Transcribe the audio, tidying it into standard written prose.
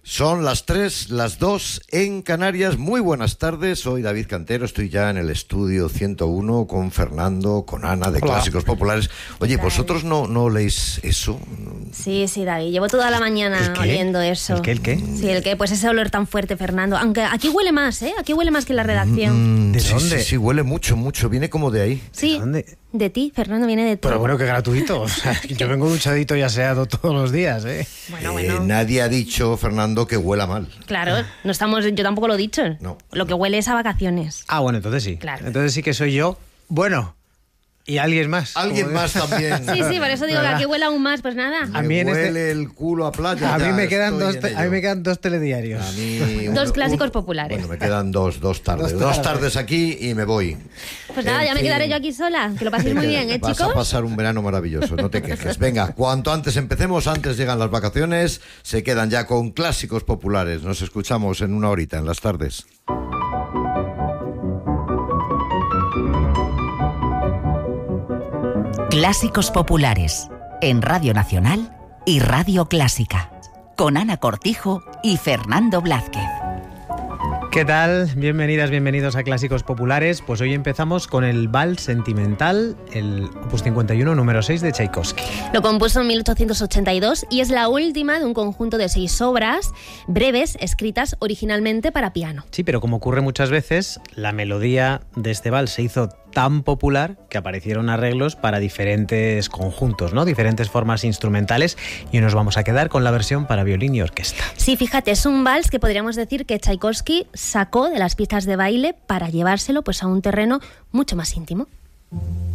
Son las 3, las 2 en Canarias. Muy buenas tardes, soy David Cantero, estoy ya en el estudio 101 con Fernando, con Ana de Clásicos Populares. Oye, ¿vosotros no leéis eso? Sí, David, llevo toda la mañana oliendo eso. ¿El qué? Sí, el qué, pues ese olor tan fuerte, Fernando. Aunque aquí huele más, ¿eh? Aquí huele más que en la redacción. ¿De dónde? Sí, huele mucho, viene como de ahí. Sí, ¿De dónde? de ti, Fernando, viene de ti. Pero bueno, que gratuito. O sea, yo vengo duchadito y aseado todos los días, ¿eh? Bueno. Nadie ha dicho, Fernando, que huela mal. Claro, yo tampoco lo he dicho. No. Lo que huele es a vacaciones. Ah, bueno, entonces sí. Claro. Entonces sí que soy yo. Bueno, y alguien más. Alguien más también. Sí, por eso digo que aquí huele aún más, pues nada. A mí en huele el culo a playa. A mí me quedan me quedan dos telediarios. A mí Dos clásicos populares. Bueno, me quedan dos tardes. Dos tardes aquí y me voy. Pues nada, ya me quedaré yo aquí sola. Que lo paséis muy bien, Vas chicos. a pasar un verano maravilloso, no te quejes. Venga, cuanto antes empecemos, antes llegan las vacaciones, se quedan ya con Clásicos Populares. Nos escuchamos en una horita, en las tardes. Clásicos Populares, en Radio Nacional y Radio Clásica, con Ana Cortijo y Fernando Blázquez. ¿Qué tal? Bienvenidas, bienvenidos a Clásicos Populares. Pues hoy empezamos con el Vals Sentimental, el Opus 51, número 6 de Tchaikovsky. Lo compuso en 1882 y es la última de un conjunto de 6 obras breves escritas originalmente para piano. Sí, pero como ocurre muchas veces, la melodía de este vals se hizo tan popular que aparecieron arreglos para diferentes conjuntos, ¿no? Diferentes formas instrumentales, y hoy nos vamos a quedar con la versión para violín y orquesta. Sí, fíjate, es un vals que podríamos decir que Tchaikovsky sacó de las pistas de baile para llevárselo pues a un terreno mucho más íntimo.